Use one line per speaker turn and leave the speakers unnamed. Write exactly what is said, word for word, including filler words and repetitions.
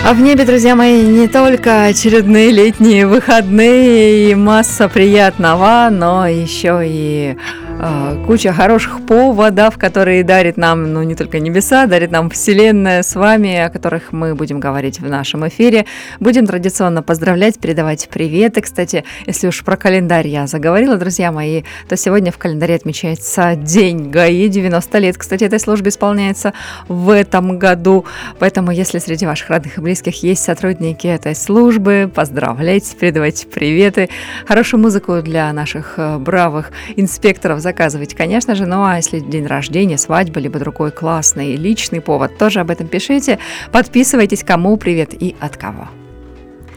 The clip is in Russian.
А в небе, друзья мои, не только очередные летние выходные и масса приятного, но еще и э, куча хороших поводов, которые дарит нам, ну, не только небеса, дарит нам Вселенная с вами, о которых мы будем говорить в нашем эфире. Будем традиционно поздравлять, передавать приветы. Кстати, если уж про календарь я заговорила, друзья мои, то сегодня в календаре отмечается День ГАИ. девяносто лет, кстати, этой службе исполняется в этом году. Поэтому, если среди ваших родных и близких есть сотрудники этой службы, поздравляйте, передавайте приветы. Хорошую музыку для наших бравых инспекторов заказывайте, конечно же. Ну а если день рождения, свадьба, либо другой классный личный повод, тоже об этом пишите. Подписывайтесь, кому привет и от кого.